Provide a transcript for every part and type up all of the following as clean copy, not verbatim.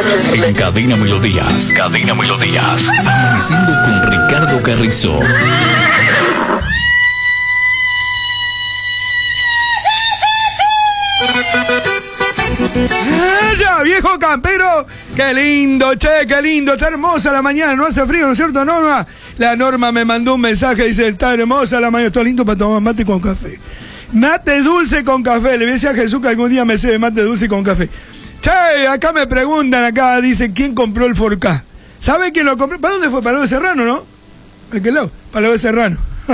En Cadena Melodías. Cadena Melodías. Amaneciendo con Ricardo Carrizo. ¡Ya, viejo campero! ¡Qué lindo, che! ¡Qué lindo! Está hermosa la mañana, no hace frío, ¿no es cierto, Norma? La Norma me mandó un mensaje, dice, está hermosa la mañana, está lindo para tomar mate con café. Mate dulce con café, le voy a decir a Jesús que algún día me sirve mate dulce con café. Che, acá me preguntan, acá dicen, ¿quién compró el Forcá? ¿Sabe quién lo compró? ¿Para dónde fue? Para Lago de Serrano, ¿no? ¿A qué lado? Para Lago de Serrano.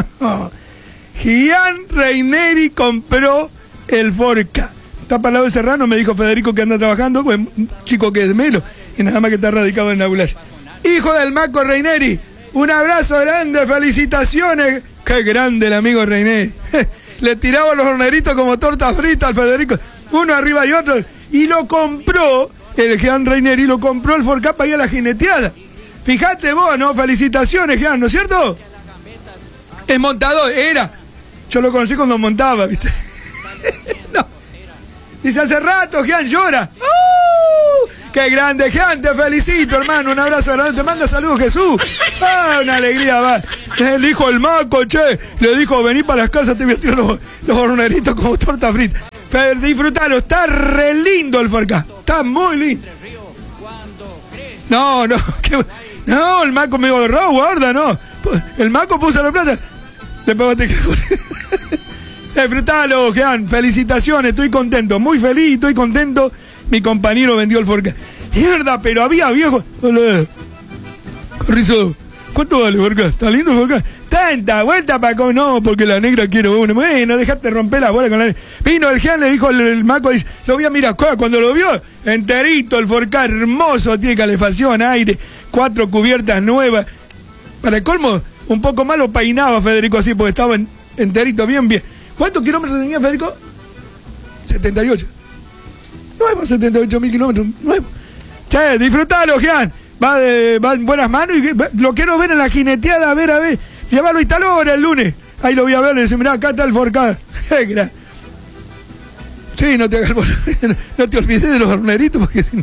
Gian Reineri compró el Forcá. Está para Lago de Serrano, me dijo Federico que anda trabajando, pues, un chico que es Melo, y nada más que está radicado en Naulay. Hijo del Maco Reineri, un abrazo grande, felicitaciones. Qué grande el amigo Reineri. Le tiraba los horneritos como tortas fritas al Federico, uno arriba y otro, y lo compró, el Gian Reineri lo compró el Forcá para ir a la jineteada. Fíjate vos, ¿no? Felicitaciones, Gian, ¿no es cierto? Es montador, era. Yo lo conocí cuando montaba, ¿viste? No. Dice, hace rato, Gian llora. ¡Qué grande, Gian! Te felicito, hermano. Un abrazo grande. Te manda saludos, Jesús. ¡Ah, una alegría, va! Le dijo el Maco, che. Le dijo, vení para las casas, te voy a tirar los horneritos como torta frita. Pero disfrutalo, está re lindo el Forcá. Está muy lindo. No, no, el Maco me agarró, guarda, no. El Maco puso la plata. Después te disfrutalo, Gian, felicitaciones, estoy contento, muy feliz, estoy contento. Mi compañero vendió el Forcá. Mierda, pero había viejo. Hola, Carrizo, ¿cuánto vale el Forcá? ¿Está lindo el Forcá? Tanta vuelta para comer. No, porque la negra quiere uno. Bueno, dejate romper la bola con la negra. Vino el Gian, le dijo el Maco, dice, lo voy a mirar, cuando lo vio, enterito el Forcá, hermoso, tiene calefacción, aire, 4 cubiertas nuevas. Para el colmo, un poco más lo peinaba Federico así, porque estaba enterito, bien. ¿Cuántos kilómetros tenía Federico? 78. Nuevo, 78.000 kilómetros. Nuevo. Che, disfrutalo, Gian. Va en buenas manos y lo quiero ver en la jineteada, a ver. Llévalo a Italora el lunes. Ahí lo voy a ver, le dice, mirá, acá está el Forcá. Sí, no te hagas no te olvides de los horneritos, porque si no...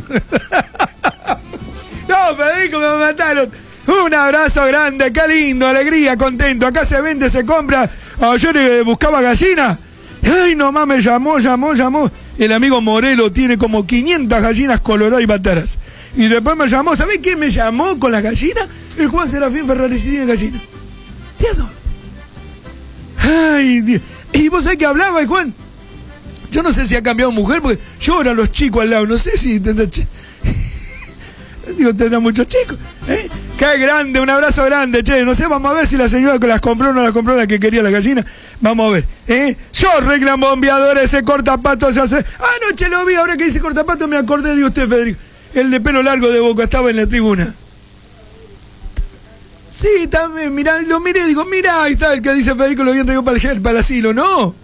No, Federico, me mataron. Un abrazo grande, qué lindo, alegría, contento. Acá se vende, se compra. Ayer buscaba gallina. Ay, nomás me llamó. El amigo Morelo tiene como 500 gallinas coloradas y bateras. Y después me llamó. ¿Sabés quién me llamó con las gallinas? El Juan Serafín Ferraresi de gallinas. Tío. Ay, Dios. ¿Y vos sabés que hablaba el Juan? Yo no sé si ha cambiado mujer, porque lloran los chicos al lado. No sé si tendrá... Digo, tendrá muchos chicos. Qué grande, un abrazo grande, che. No sé, vamos a ver si la señora que las compró o no las compró, la que quería la gallina. Vamos a ver. Yo reclamo bombeadores, ese cortapato se hace. Anoche lo vi, ahora que dice cortapato me acordé de usted, Federico. El de pelo largo de Boca estaba en la tribuna. Sí, también, mirá, lo miré y digo, mirá, ahí está el que dice Federico, lo habían traído para el asilo, ¿no?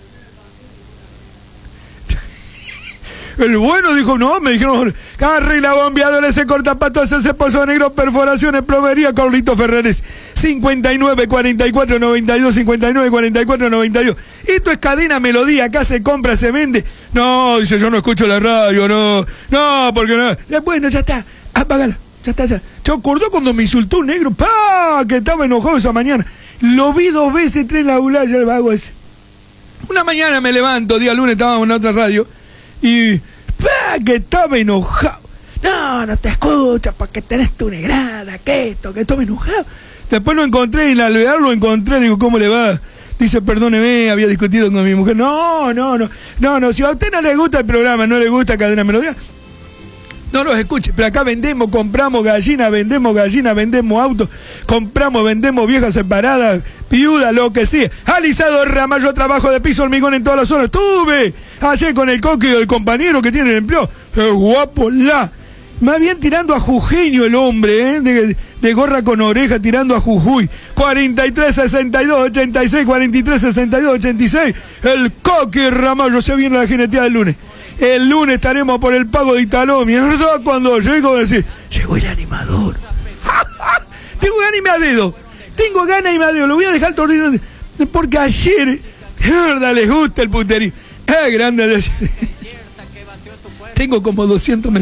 El bueno dijo, no, me dijeron, arregla bombeadores, ese cortapatos, ese pozo negro, perforaciones, plomería, Carlito Ferreres, 59 44 92, 59 44 92. Esto es Cadena Melodía, acá se compra, se vende. No, dice, yo no escucho la radio, no, porque no. Bueno, ya está, apágala, ya está. ¿Te acordó cuando me insultó un negro? ¡Pah! Que estaba enojado esa mañana. Lo vi 2 veces, 3 en la aula, ya el vago ese. Una mañana me levanto, día lunes estábamos en otra radio. Y que estaba enojado. No te escuchas porque tenés tu negrada, que estaba enojado. Después lo encontré, en la alvear lo encontré, digo, ¿cómo le va? Dice, perdóneme, había discutido con mi mujer. No, si a usted no le gusta el programa, no le gusta Cadena Melodía, no los escuche. Pero acá vendemos, compramos gallinas, vendemos autos, compramos, vendemos viejas separadas, viuda, lo que sea. Alisado Ramallo, trabajo de piso, hormigón en todas las zonas. Estuve ayer con el Coqui, el compañero que tiene el empleo. ¡Qué guapo la! Más bien tirando a Jujeño el hombre, de gorra con oreja, tirando a Jujuy. 43 62 86, 43 62 86. El Coqui Ramallo, se viene la jineteada del lunes. El lunes estaremos por el pago de Italó. Mierda, cuando llego a decir, llegó el animador. Tengo ganas y me dedo. Lo voy a dejar tordino. Porque ayer, mierda, les gusta el puterío. Es grande. Tengo como 200 meses.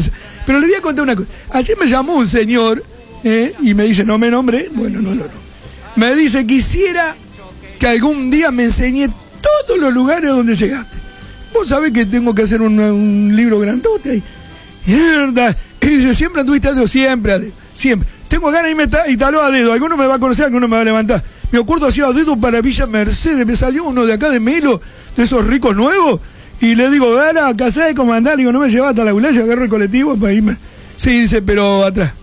Pero le voy a contar una cosa. Ayer me llamó un señor y me dice, no me nombré. Bueno, no. Me dice, quisiera que algún día me enseñe todos los lugares donde llegaste. Vos sabés que tengo que hacer un libro grandote ahí. Mierda. Y dice, siempre anduviste a dedo, siempre. Tengo ganas de irme y taló a dedo. Alguno me va a conocer, alguno me va a levantar. Me acuerdo así a dedo para Villa Mercedes. Me salió uno de acá de Melo, de esos ricos nuevos. Y le digo, ¿verdad? Casé de comandar. Digo, no me lleva hasta la Gulaya, agarro el colectivo para irme. Sí, dice, pero atrás.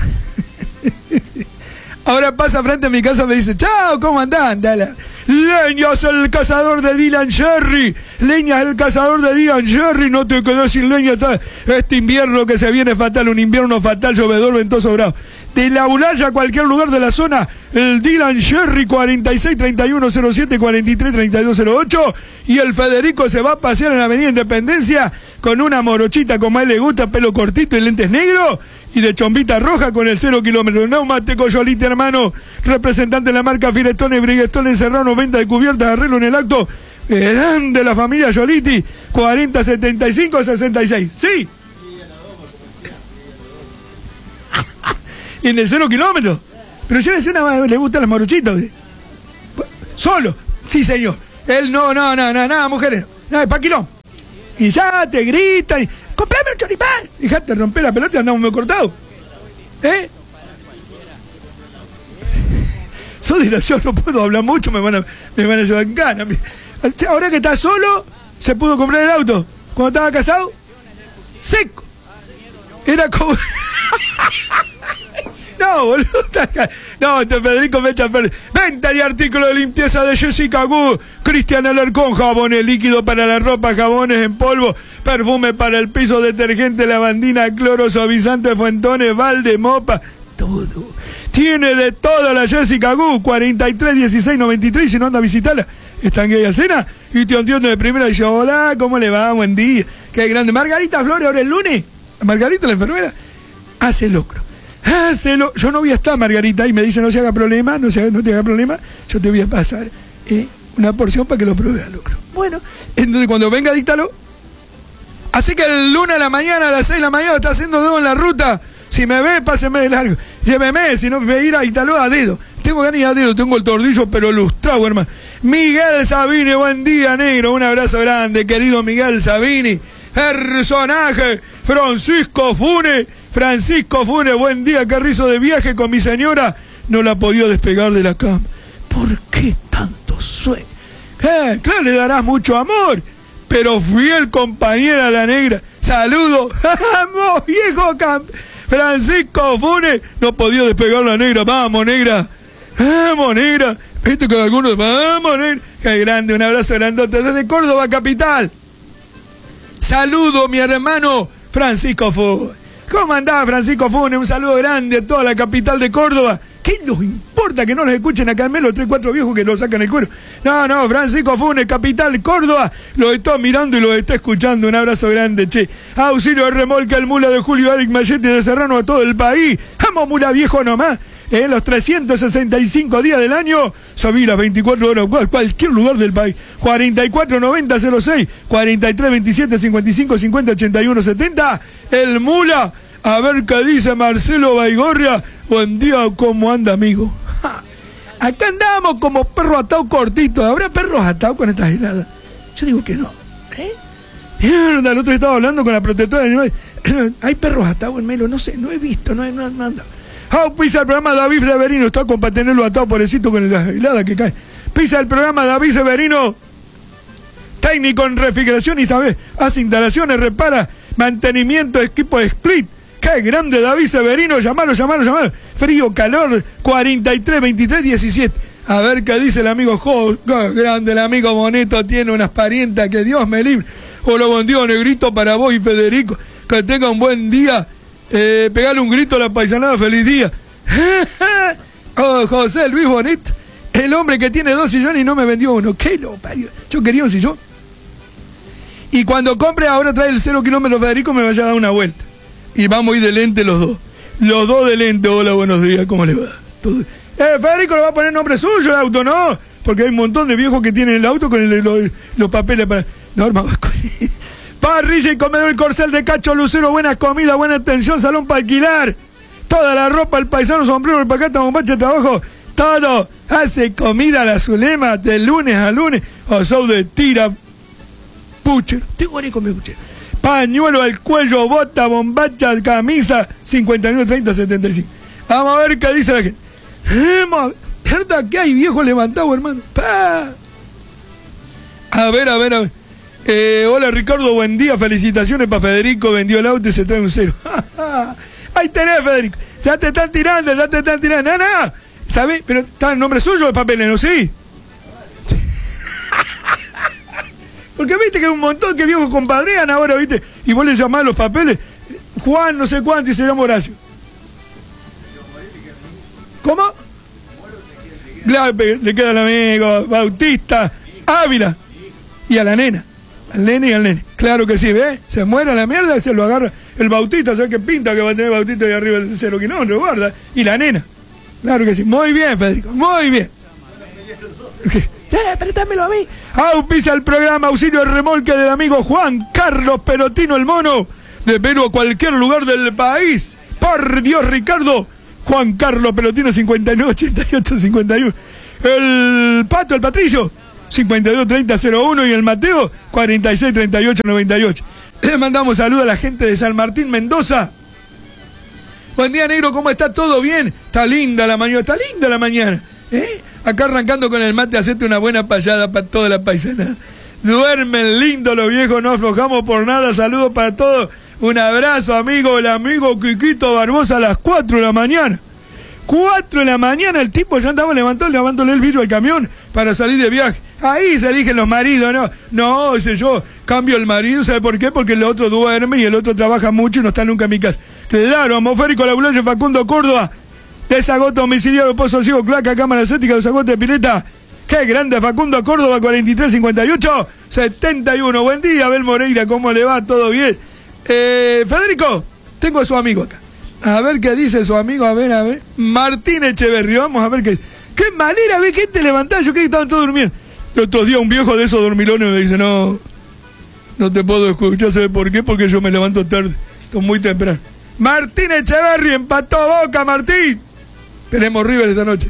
Ahora pasa frente a mi casa y me dice, chao, ¿cómo andás? Andala. Leñas el cazador de Dylan Jerry. Leñas el cazador de Dylan Jerry. No te quedó sin leña este invierno que se viene fatal. Un invierno fatal, llovedor, ventoso, bravo. De la Ulaya a cualquier lugar de la zona, el Dylan Jerry 46 31 07 43 32 08. Y el Federico se va a pasear en la Avenida Independencia con una morochita como a él le gusta, pelo cortito y lentes negros. Y de chombita roja con el 0 kilómetros. Neumático Yoliti, hermano, representante de la marca Firestone, Briguestone, Serrano, venta de cubiertas, arreglo en el acto. Grande la familia Yoliti, 40 75 66. Sí. Y en el 0 kilómetros. Pero llévese una, le gustan las morochitas. Solo. Sí, señor. Él no, nada, mujeres. Nada, paquilón. Y ya te gritan. ¡Comprame un choripán! Dejate romper la pelota y andamos medio cortados. Soy desgraciado, no puedo hablar mucho, me van a llevar en cana. Ahora que está solo, se pudo comprar el auto. Cuando estaba casado, seco. Era como... No, boludo. No, Federico me echa a perder. Venta de artículos de limpieza de Jessica Gu. Cristian Alarcón, jabones líquidos para la ropa, jabones en polvo, perfume para el piso, detergente, lavandina, cloro, suavizante, fuentones, balde, mopa. Todo. Tiene de todo la Jessica Gu. 43 16 93. Si no anda a visitarla, está en Gay Alcena. Y te entiendo de primera dice, hola, ¿cómo le va? Buen día. Qué grande. Margarita Flores, ahora el lunes. Margarita, la enfermera, hace locro. Hácelo. Yo no voy a estar, Margarita, y me dice, no se haga problema, no te haga problema, yo te voy a pasar una porción para que lo pruebe al locro. Bueno, entonces cuando venga, díctalo. Así que el lunes a la mañana, a las 6 de la mañana, está haciendo dedo en la ruta. Si me ve, páseme de largo. Lléveme, si no me voy a ir a Italo a dedo. Tengo ganas de ir a dedo, tengo el tordillo, pero lustrado, hermano. Miguel Sabini, buen día, negro. Un abrazo grande, querido Miguel Sabini. Personaje, Francisco Fune, buen día, Carrizo, de viaje con mi señora. No la podía despegar de la cama. ¿Por qué tanto sueño? Claro, le darás mucho amor, pero fiel compañera la negra. Saludo. Vamos, viejo Francisco Fune. No podía despegar la negra. Vamos, negra. Vamos, negra. Viste que algunos... Vamos, negra. Qué grande, un abrazo grandote desde Córdoba, capital. Saludo, mi hermano Francisco Fune. ¿Cómo andás, Francisco Fune? Un saludo grande a toda la capital de Córdoba. ¿Qué nos importa que no nos escuchen acá en Melo, 3-4 viejos que lo sacan el cuero? No, Francisco Fune, capital Córdoba, lo está mirando y lo está escuchando. Un abrazo grande, che. Auxilio de remolca, el mula de Julio Eric Mayete de Serrano a todo el país. Vamos, mula viejo nomás. En los 365 días del año, subí las 24 horas, cualquier lugar del país. 44 90 06, 43 27 55 50 81 70. El mula, a ver qué dice Marcelo Baigorria. Buen día, ¿cómo anda, amigo? Ja. Acá andamos como perros atados cortitos. ¿Habrá perros atados con estas heladas? Yo digo que no. Mierda, el otro día estaba hablando con la protectora de animales. Hay perros atados en Melo, no sé, no he visto, no anda. Pisa el programa David Severino, está con para tenerlo atado, pobrecito, con la helada que cae. Pisa el programa David Severino, técnico en refrigeración y sabes, hace instalaciones, repara, mantenimiento, equipo de split. Qué grande David Severino, llamalo. Frío, calor, 43 23 17. A ver qué dice el amigo grande, el amigo Bonito, tiene unas parientas, que Dios me libre. Hola, buen día, negrito, para vos y Federico. Que tenga un buen día. Pegale un grito a la paisanada, feliz día. Oh, José Luis Bonito, el hombre que tiene 2 sillones y no me vendió uno. ¿Qué lo parió? Yo quería un sillón. Y cuando compre, ahora trae el 0 kilómetros Federico, me vaya a dar una vuelta. Y vamos a ir de lente los dos. Los dos de lente. Hola, buenos días, ¿cómo le va? Todo. Federico le va a poner nombre suyo el auto, ¿no? Porque hay un montón de viejos que tienen el auto con los papeles para... Norma Vasconi. Parrilla y comedor El Corcel de Cacho Lucero, buena comida, buena atención, salón para alquilar. Toda la ropa, el paisano, sombrero, el pacata, bombacha de trabajo, todo. Hace comida a la Zulema de lunes a lunes. Asado de tira, pucher. Tengo que comer pucher. Pañuelo al cuello, bota, bombacha, camisa, 59, 30, 75. Vamos a ver qué dice la gente. ¿Verdad que hay viejo levantado, hermano? ¡Pah! A ver. Hola Ricardo, buen día, felicitaciones para Federico, vendió el auto y se trae un 0. Ahí tenés, Federico, ya te están tirando, no, ¿sabes? Pero está el nombre suyo de papeles, ¿no? Sí. Porque viste que hay un montón que viejos compadrean ahora, viste, y vos le llamás los papeles, Juan no sé cuánto y se llama Horacio. ¿Cómo? Claro, le queda al amigo, Bautista, Ávila, y a la nena. Al nene y al nene. Claro que sí, ¿ves? Se muere a la mierda y se lo agarra el Bautista. ¿Sabes qué pinta que va a tener Bautista ahí arriba del 0 kilómetros? Guarda. Y la nena. Claro que sí. Muy bien, Federico. Muy bien. Prétamelo a mí. Auspicia el programa Auxilio al Remolque del amigo Juan Carlos Perotino el Mono. De Perú a cualquier lugar del país. Por Dios, Ricardo. Juan Carlos Perotino, 59, 88, 51. El Pato, el Patricio. 52-30-01 y el Mateo 46-38-98. Le mandamos saludos a la gente de San Martín, Mendoza. Buen día, negro, ¿cómo está? ¿Todo bien? Está linda la mañana, Acá arrancando con el mate, hacete una buena payada para toda la paisana. Duermen lindo los viejos, no aflojamos por nada. Saludos para todos. Un abrazo, amigo, el amigo Quiquito Barbosa a las 4 de la mañana. 4 de la mañana el tipo ya andaba levantándole el vidrio al camión para salir de viaje. Ahí se eligen los maridos, ¿no? No, ese yo cambio el marido, ¿sabe por qué? Porque el otro duerme y el otro trabaja mucho y no está nunca en mi casa. Claro, atmosférico, la ambulancia Facundo Córdoba. Desagoto domiciliario, Pozo Ciego, Claca, Cámara Cética, desagoto de pileta. ¡Qué grande! Facundo Córdoba, 43-58-71. Buen día, Abel Moreira, ¿cómo le va? ¿Todo bien? Federico, tengo a su amigo acá. A ver qué dice su amigo, a ver. Martín Echeverri, vamos a ver qué. ¡Qué manera! ¿Ves que te levantás? Yo creí que estaban todos durmiendo. El otro día un viejo de esos dormilones me dice, no te puedo escuchar, ¿sabes por qué? Porque yo me levanto tarde, estoy muy temprano. Martín Echeverri, empató Boca, Martín. Esperemos River esta noche.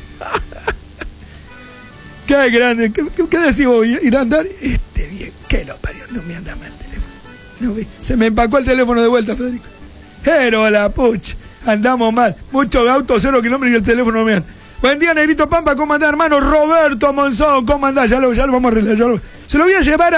Qué grande, ¿qué decís vos? ¿Ir a andar? Bien, que lo parió, no me anda mal el teléfono. No, se me empacó el teléfono de vuelta, Federico. Pero la pucha, andamos mal. Muchos autos, 0 kilómetros y el teléfono no me anda. Buen día, Negrito Pampa, ¿cómo andás, hermano? Roberto Monzón, ¿cómo andás? Ya lo vamos a arreglar. Se lo voy a llevar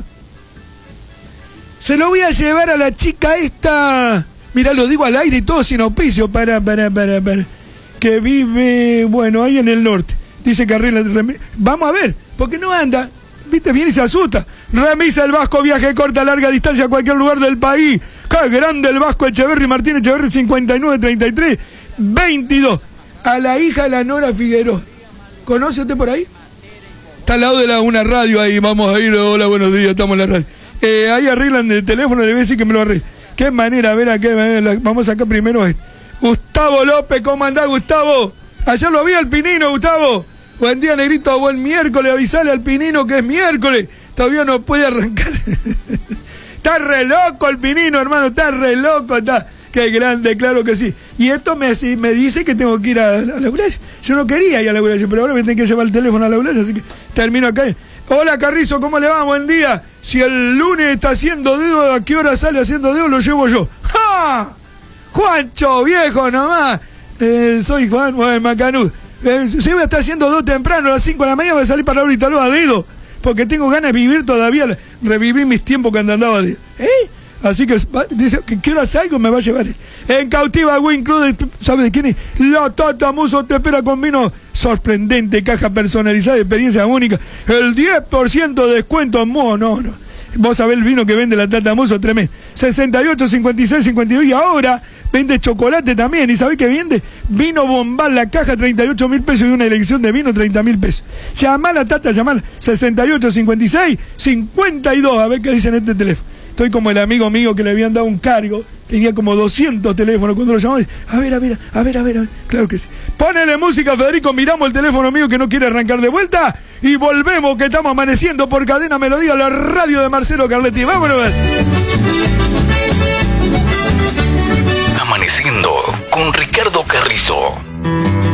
a la chica esta. Mirá, lo digo al aire y todo sin auspicio. Para. Que vive, bueno, ahí en el norte. Dice que arregla. Vamos a ver, porque no anda. Viste, viene y se asusta. Remisa el Vasco, viaje corta, larga distancia a cualquier lugar del país. ¡Qué grande el Vasco Echeverri! Martín Echeverri, 59-33-22. A la hija de la Nora Figueroa. ¿Conoce usted por ahí? Está al lado de una radio ahí. Vamos a ir. Hola, buenos días, estamos en la radio. Ahí arreglan el teléfono, le voy a decir que me lo arreglen. Qué manera, a ver a qué manera. Vamos a sacar primero esto. Gustavo López, ¿cómo andás, Gustavo? Ayer lo vi al Pinino, Gustavo. Buen día, Negrito, buen miércoles. Avisale al Pinino que es miércoles. Todavía no puede arrancar. Está re loco el Pinino, hermano, está re loco, está. Qué grande, claro que sí. Y esto me dice que tengo que ir a la playa. Yo no quería ir a la playa, pero ahora me tengo que llevar el teléfono a la playa, así que termino acá. Hola, Carrizo, ¿cómo le va? Buen día. Si el lunes está haciendo dedo, ¿a qué hora sale haciendo dedo? Lo llevo yo. ¡Ja! Juancho, viejo nomás. Soy Juan, bueno, Macanudo. Si voy a estar haciendo dedo temprano, a las 5 de la mañana voy a salir para ahorita a dedo. Porque tengo ganas de vivir todavía, revivir mis tiempos cuando andaba de... Así que dice que ¿qué hora salgo? Me va a llevar. En Cautiva Win Club, ¿sabe de quién es? La Tata Muso te espera con vino sorprendente, caja personalizada, experiencia única. El 10% de descuento. No. Vos sabés el vino que vende la Tata Muso, tremendo. 68, 56, 52 y ahora vende chocolate también. ¿Y sabés qué vende? Vino Bombal, la caja, 38.000 pesos y una elección de vino, 30.000 pesos. Llamala, Tata, llamala. 68, 56, 52. A ver qué dicen este teléfono. Estoy como el amigo mío que le habían dado un cargo, tenía como 200 teléfonos cuando lo llamamos. A ver. Claro que sí. Ponele música, Federico, miramos el teléfono mío que no quiere arrancar de vuelta y volvemos, que estamos amaneciendo por Cadena Melodía, la radio de Marcelo Carletti. ¡Vámonos! Amaneciendo con Ricardo Carrizo.